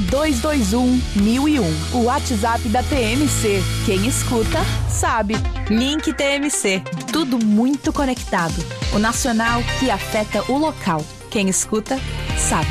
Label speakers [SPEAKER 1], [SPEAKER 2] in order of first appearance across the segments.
[SPEAKER 1] 99221-1001. O WhatsApp da TMC. Quem escuta, sabe. Link TMC. Tudo muito conectado. O nacional que afeta o local. Quem escuta, sabe.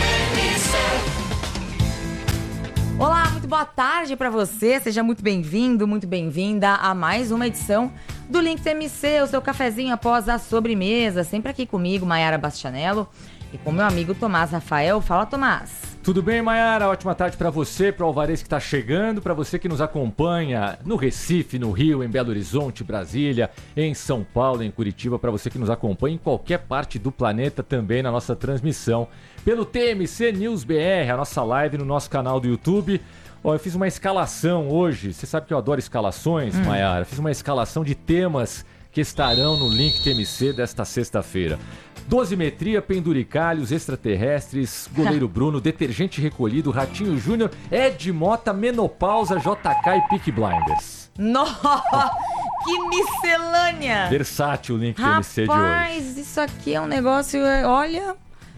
[SPEAKER 2] Olá, muito boa tarde para você. Seja muito bem-vindo, muito bem-vinda a mais uma edição do Link TMC, o seu cafezinho após a sobremesa. Sempre aqui comigo, Maiara Bastianello, e com meu amigo Tomás Rafael. Fala, Tomás.
[SPEAKER 3] Tudo bem, Maiara? Ótima tarde para você, para o Alvarez que está chegando, para você que nos acompanha no Recife, no Rio, em Belo Horizonte, Brasília, em São Paulo, em Curitiba, para você que nos acompanha em qualquer parte do planeta também na nossa transmissão pelo TMC News BR, a nossa live no nosso canal do YouTube. Eu fiz uma escalação hoje, você sabe que eu adoro escalações, Maiara, fiz uma escalação de temas que estarão no Link TMC desta sexta-feira. Dosimetria, penduricalhos, extraterrestres, goleiro Bruno, detergente recolhido, Ratinho Júnior, Ed Mota, menopausa, JK e Peaky Blinders.
[SPEAKER 2] Nossa, que miscelânea!
[SPEAKER 3] Versátil o Link TMC de hoje.
[SPEAKER 2] Rapaz, isso aqui é um negócio, olha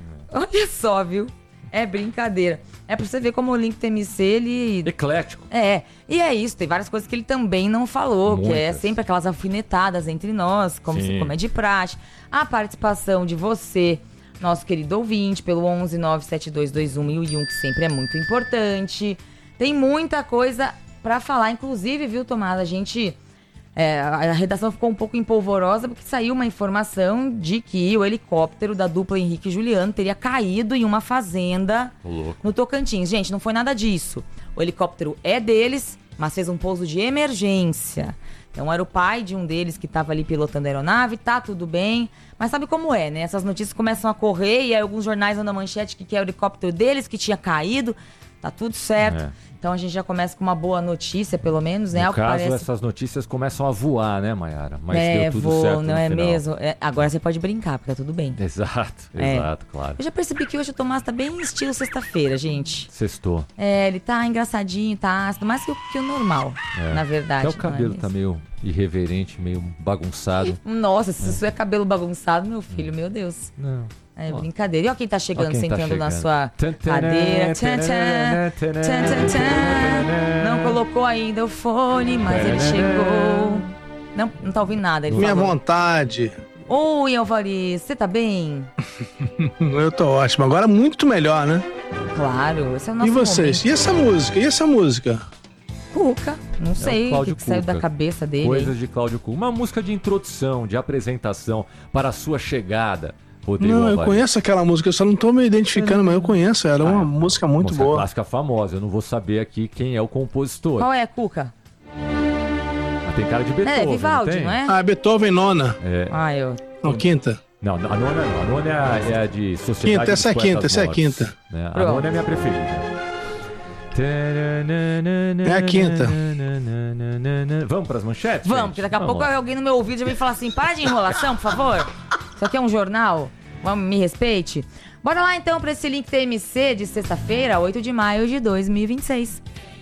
[SPEAKER 2] só, viu? É brincadeira. É pra você ver como o Link TMC, ele...
[SPEAKER 3] eclético.
[SPEAKER 2] E é isso, tem várias coisas que ele também não falou,
[SPEAKER 3] Muitas.
[SPEAKER 2] que é sempre aquelas alfinetadas entre nós, como é de praxe. A participação de você, nosso querido ouvinte, pelo 11972211001, que sempre é muito importante. Tem muita coisa pra falar, inclusive, viu, Tomás, a gente... a redação ficou um pouco empolvorosa porque saiu uma informação de que o helicóptero da dupla Henrique e Juliano teria caído em uma fazenda no Tocantins. Gente, não foi nada disso. O helicóptero é deles, mas fez um pouso de emergência. Então era o pai de um deles que estava ali pilotando a aeronave, tá tudo bem. Mas sabe como é, né? Essas notícias começam a correr e aí alguns jornais andam na manchete que é o helicóptero deles que tinha caído. Tá tudo certo. Então a gente já começa com uma boa notícia, pelo menos, né?
[SPEAKER 3] No caso, essas notícias começam a voar, né, Maiara? Mas deu tudo certo no
[SPEAKER 2] não é
[SPEAKER 3] final.
[SPEAKER 2] mesmo? Agora você pode brincar, porque tá tudo bem.
[SPEAKER 3] Exato, claro.
[SPEAKER 2] Eu já percebi que hoje o Tomás tá bem estilo sexta-feira, gente.
[SPEAKER 3] Sextou.
[SPEAKER 2] Ele tá engraçadinho, tá ácido, mais que o normal, na verdade.
[SPEAKER 3] Até o cabelo tá meio irreverente, meio bagunçado.
[SPEAKER 2] Nossa, se isso é cabelo bagunçado, meu filho, meu Deus.
[SPEAKER 3] Não.
[SPEAKER 2] É brincadeira. E olha quem tá chegando,
[SPEAKER 3] quem tá
[SPEAKER 2] sentando
[SPEAKER 3] chegando
[SPEAKER 2] na sua cadeira. Não colocou ainda o fone, mas ele chegou. Não tá ouvindo nada. Ele
[SPEAKER 4] Minha
[SPEAKER 2] falou.
[SPEAKER 4] vontade.
[SPEAKER 2] Oi, Alvarez, você tá bem?
[SPEAKER 4] Eu tô ótimo. Agora muito melhor, né?
[SPEAKER 2] Claro, esse é o nosso
[SPEAKER 4] E vocês?
[SPEAKER 2] momento.
[SPEAKER 4] E essa música? E essa música?
[SPEAKER 2] Cuca, não sei o
[SPEAKER 3] Cláudio
[SPEAKER 2] que saiu
[SPEAKER 3] Cuca.
[SPEAKER 2] da cabeça dele.
[SPEAKER 3] Coisas de Cláudio Cuca. Uma música de introdução, de apresentação para a sua chegada, Rodrigo
[SPEAKER 4] Não, eu
[SPEAKER 3] Alvarez.
[SPEAKER 4] conheço aquela música, eu só não tô me identificando, mas eu conheço. Era uma música muito
[SPEAKER 3] Música
[SPEAKER 4] boa.
[SPEAKER 3] clássica famosa. Eu não vou saber aqui quem é o compositor.
[SPEAKER 2] Qual é, Cuca?
[SPEAKER 3] Mas tem cara de Beethoven,
[SPEAKER 2] É Vivaldi,
[SPEAKER 3] tem?
[SPEAKER 2] não é?
[SPEAKER 4] Ah, Beethoven nona.
[SPEAKER 2] Eu...
[SPEAKER 4] Não, quinta.
[SPEAKER 3] Não, a nona não. A nona é a de Sociedade
[SPEAKER 4] Quinta, essa
[SPEAKER 3] dos
[SPEAKER 4] é quinta,
[SPEAKER 3] Poetas
[SPEAKER 4] essa é a
[SPEAKER 3] Mortos,
[SPEAKER 4] quinta.
[SPEAKER 3] né? A
[SPEAKER 2] Pronto.
[SPEAKER 3] nona é a minha preferida.
[SPEAKER 4] É a quinta.
[SPEAKER 3] Vamos pras manchetes?
[SPEAKER 2] Vamos,
[SPEAKER 3] gente?
[SPEAKER 2] porque daqui a
[SPEAKER 3] Vamos
[SPEAKER 2] pouco
[SPEAKER 3] lá.
[SPEAKER 2] alguém no meu ouvido já vem falar assim, para de enrolação, por favor. Isso aqui é um jornal, vamos, me respeite. Bora lá então para esse Link TMC de sexta-feira, 8 de maio de 2026.